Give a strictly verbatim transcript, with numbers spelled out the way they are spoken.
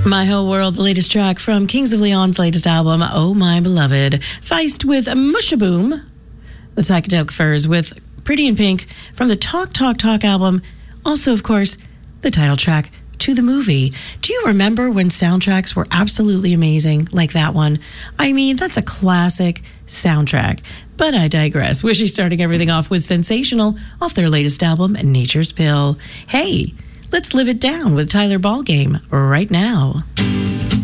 My Whole World, the latest track from Kings of Leon's latest album, Oh My Beloved. Feist with Mushaboom. The Psychedelic Furs with Pretty in Pink from the Talk Talk Talk album. Also, of course, the title track to the movie. Do you remember when soundtracks were absolutely amazing like that one? I mean, that's a classic soundtrack. But I digress. Wishy starting everything off with Sensational off their latest album, Nature's Pill. Hey, let's live it down with Tyler Ballgame right now.